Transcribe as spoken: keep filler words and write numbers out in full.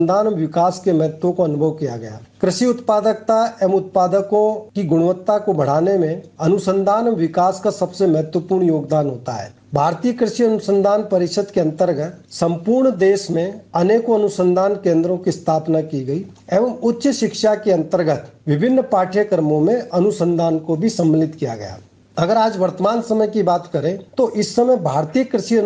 अनुसंधान और विकास के महत्व को अनुभव किया गया। कृषि उत्पादकता एवं उत्पादकों की गुणवत्ता को बढ़ाने में अनुसंधान और विकास का सबसे महत्वपूर्ण योगदान होता है। भारतीय कृषि अनुसंधान परिषद के अंतर्गत संपूर्ण देश में अनेकों अनुसंधान केंद्रों की स्थापना की गई एवं उच्च शिक्षा के अंतर्गत विभिन्न पाठ्यक्रमों में अनुसंधान को भी सम्मिलित किया गया। अगर आज वर्तमान समय की बात करें तो इस समय भारतीय कृषि